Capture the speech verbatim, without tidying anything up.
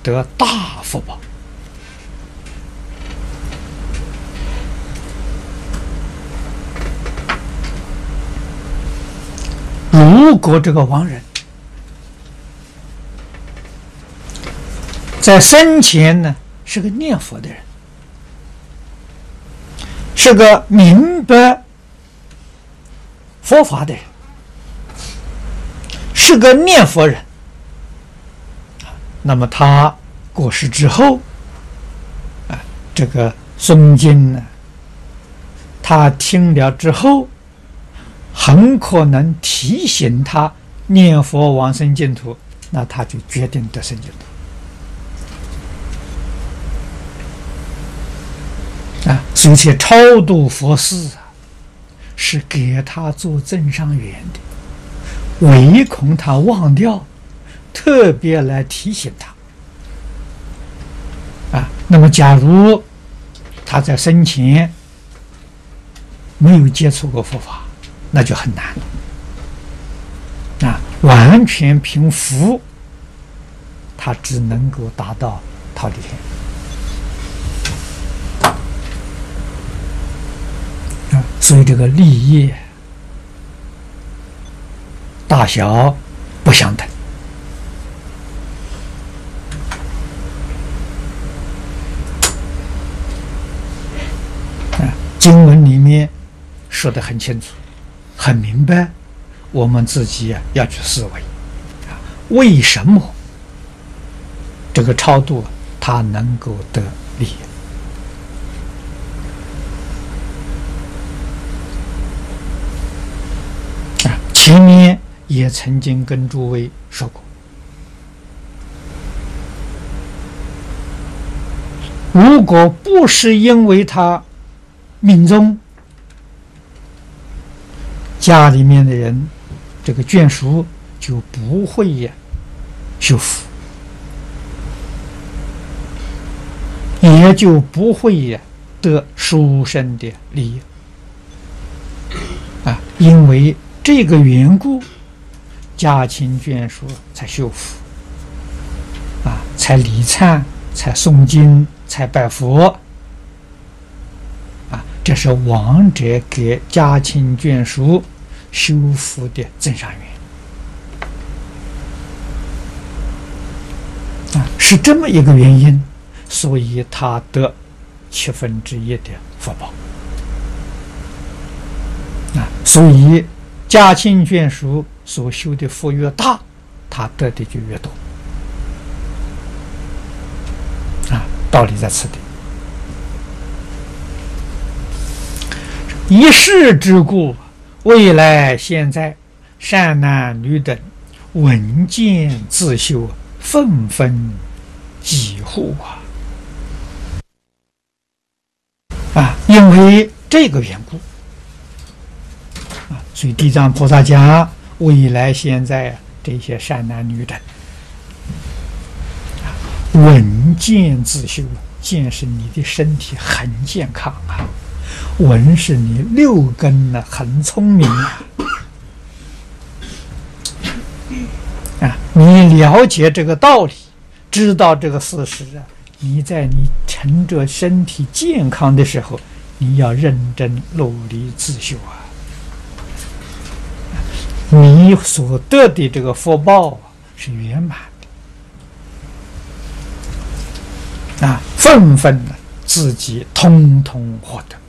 得大福报。如果这个亡人在生前呢是个念佛的人，是个明白佛法的人，是个念佛人，那么他过世之后，啊，这个诵经呢，他听了之后，很可能提醒他念佛往生净土，那他就决定得生净土。啊，所以这超度佛事啊，是给他做增上缘的，唯恐他忘掉，特别来提醒他。啊，那么假如他在生前没有接触过佛法，那就很难。啊，完全凭福，他只能够达到忉利天。所以这个利益大小不相等。啊，经文里面说得很清楚，很明白，我们自己啊要去思维啊，为什么这个超度它能够得利益？前面也曾经跟诸位说过，如果不是因为他命中家里面的人这个眷属就不会呀修福，也就不会呀得殊胜的利益啊，因为这个缘故，家亲眷属才修福啊，才礼忏，才诵经，才拜佛啊，这是亡者给家亲眷属修福的增上缘啊，是这么一个原因，所以他得七分之一的福报啊，所以家亲眷属所修的福越大，他得的就越多啊，道理在此地。一世之故，未来现在善男女等闻见自修，纷纷疾护啊啊！因为这个缘故。所以地藏菩萨讲，未来现在这些善男女等，闻见自修，见是你的身体很健康啊，闻是你六根呢很聪明啊，啊，你了解这个道理，知道这个事实啊，你在你趁着身体健康的时候，你要认真努力自修啊。你所得的这个福报是圆满的啊，纷纷的自己通通获得。